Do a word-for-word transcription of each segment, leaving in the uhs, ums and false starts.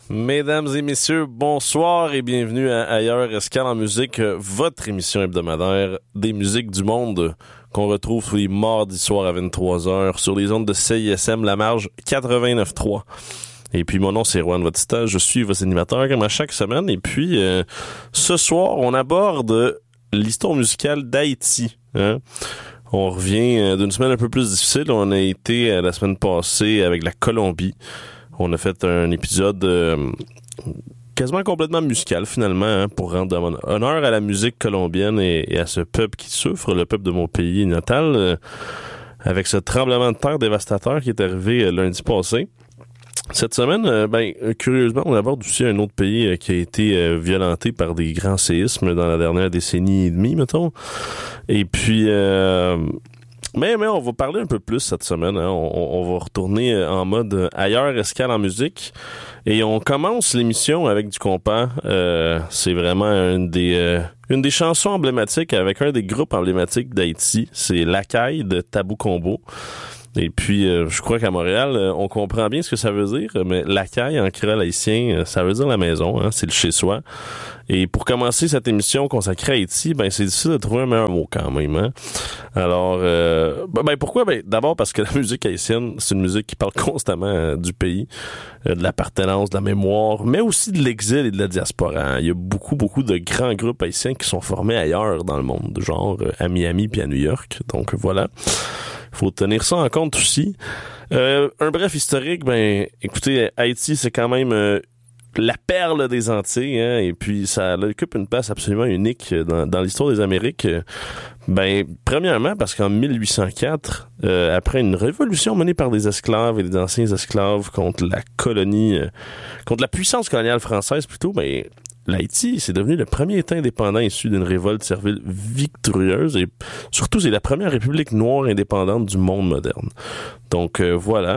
Mesdames et messieurs, bonsoir et bienvenue à Ailleurs Escale en musique, votre émission hebdomadaire des musiques du monde qu'on retrouve tous les mardis soirs à vingt-trois heures sur les ondes de C I S M La Marge quatre-vingt-neuf trois. Et puis mon nom c'est Rohan Vatista, je suis votre animateur comme à chaque semaine. Et puis euh, ce soir on aborde l'histoire musicale d'Haïti. Hein? On revient d'une semaine un peu plus difficile. On a été euh, la semaine passée avec la Colombie. On a fait un épisode euh, quasiment complètement musical finalement hein, pour rendre honneur à la musique colombienne et, et à ce peuple qui souffre, le peuple de mon pays natal, euh, avec ce tremblement de terre dévastateur qui est arrivé euh, lundi passé. Cette semaine, euh, ben curieusement, on aborde aussi un autre pays euh, qui a été euh, violenté par des grands séismes dans la dernière décennie et demie, mettons. Et puis... Euh, Mais, mais on va parler un peu plus cette semaine. Hein. On, on va retourner en mode ailleurs escale en musique. Et on commence l'émission avec du compas. Euh, c'est vraiment une des, euh, une des chansons emblématiques avec un des groupes emblématiques d'Haïti. C'est Lacaille de Tabou Combo. Et puis, euh, je crois qu'à Montréal, euh, on comprend bien ce que ça veut dire, mais Lacaille en créole haïtien, euh, ça veut dire la maison, hein, c'est le chez-soi. Et pour commencer cette émission consacrée à Haïti, ben c'est difficile de trouver un meilleur mot quand même. Hein? Alors, euh, ben, ben pourquoi? Ben d'abord parce que la musique haïtienne, c'est une musique qui parle constamment euh, du pays, euh, de l'appartenance, de la mémoire, mais aussi de l'exil et de la diaspora. Hein? Il y a beaucoup, beaucoup de grands groupes haïtiens qui sont formés ailleurs dans le monde, genre euh, à Miami puis à New York. Donc voilà. Faut tenir ça en compte aussi. Euh, un bref historique, ben, écoutez, Haïti, c'est quand même euh, la perle des Antilles, hein, et puis ça occupe une place absolument unique dans, dans l'histoire des Amériques. Ben, premièrement, parce qu'en mille huit cent quatre, euh, après une révolution menée par des esclaves et des anciens esclaves contre la colonie, euh, contre la puissance coloniale française plutôt, ben, l'Haïti, c'est devenu le premier État indépendant issu d'une révolte servile victorieuse et surtout, c'est la première république noire indépendante du monde moderne. Donc, euh, voilà.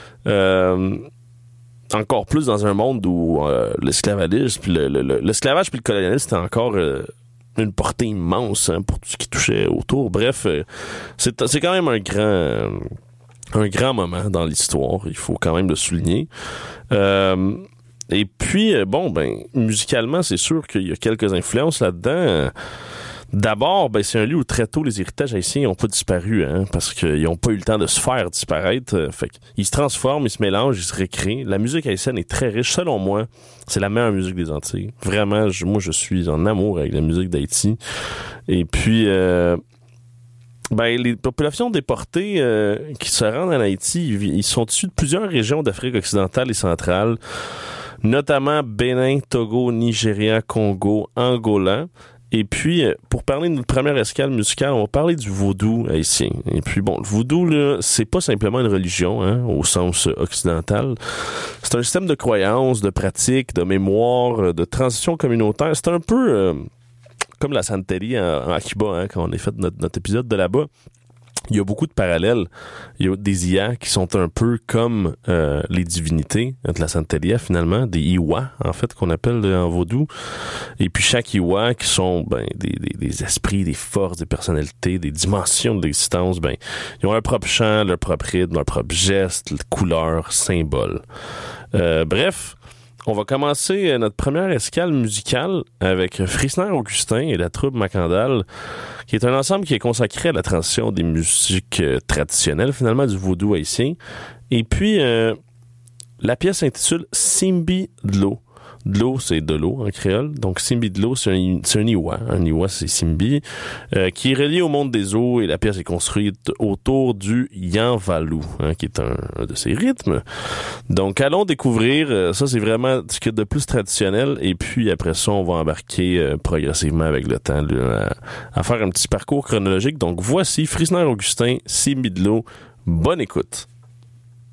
Euh, encore plus dans un monde où euh, l'esclavagisme, puis le, le, le, l'esclavage puis le colonialisme c'était encore euh, une portée immense hein, pour tout ce qui touchait autour. Bref, euh, c'est, c'est quand même un grand... Euh, un grand moment dans l'histoire, il faut quand même le souligner. Euh... Et puis, bon, ben, musicalement, c'est sûr qu'il y a quelques influences là-dedans. D'abord, ben, c'est un lieu où très tôt les héritages haïtiens n'ont pas disparu, hein, parce qu'ils n'ont pas eu le temps de se faire disparaître. Fait qu'ils se transforment, ils se mélangent, ils se récréent. La musique haïtienne est très riche. Selon moi, c'est la meilleure musique des Antilles. Vraiment, je, moi, je suis en amour avec la musique d'Haïti. Et puis, euh, ben, les populations déportées euh, qui se rendent en Haïti, ils, ils sont issus de plusieurs régions d'Afrique occidentale et centrale, notamment Bénin, Togo, Nigeria, Congo, Angola. Et puis, pour parler de notre première escale musicale, on va parler du vaudou haïtien. Et puis, bon, le vaudou, là, c'est pas simplement une religion, hein, au sens occidental. C'est un système de croyances, de pratiques, de mémoire, de transition communautaire. C'est un peu euh, comme la Santeria en, en Cuba, hein, quand on a fait notre, notre épisode de là-bas. Il y a beaucoup de parallèles. Il y a des I A qui sont un peu comme euh, les divinités de la Santeria, finalement, des Iwa, en fait, qu'on appelle en vaudou. Et puis chaque Iwa, qui sont ben des, des, des esprits, des forces, des personnalités, des dimensions de l'existence, ben ils ont leur propre chant, leur propre rythme, leur propre geste, couleur, symbole. Euh, bref, on va commencer notre première escale musicale avec Frissner Augustin et la troupe Macandal, qui est un ensemble qui est consacré à la transition des musiques euh, traditionnelles, finalement, du vaudou haïtien. Et puis, euh, la pièce s'intitule Simbi de l'eau. De l'eau, c'est de l'eau en créole. Donc, Simbi de l'eau, c'est un, c'est un Iwa. Un Iwa, c'est Simbi, euh, qui est relié au monde des eaux, et la pièce est construite autour du Yanvalou, hein, qui est un, un de ses rythmes. Donc, allons découvrir. Euh, ça, c'est vraiment ce qu'il y a de plus traditionnel. Et puis, après ça, on va embarquer euh, progressivement avec le temps là, à, à faire un petit parcours chronologique. Donc, voici Frissner Augustin, Simbi de l'eau. Bonne écoute.